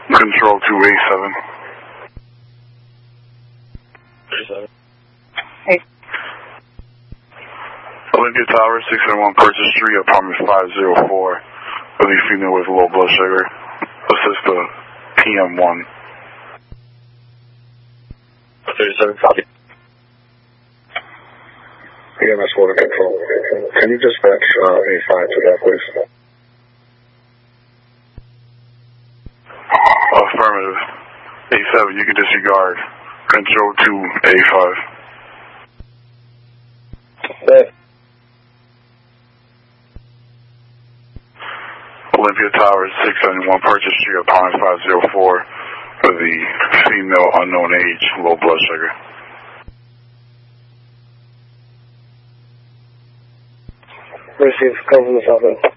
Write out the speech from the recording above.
Control 287. 37. Hey. Olympia Tower, 601 Purchase Street, apartment 504. With a female with low blood sugar. Assist the PM1. 37, copy. EMS water control. Can you dispatch A5 to that, please? Affirmative. A7, you can disregard. Control 2, A5. Hey. Olympia Tower, 671 Purchase Street, apartment 504. For the female unknown age, low blood sugar. Receive, come from the south end.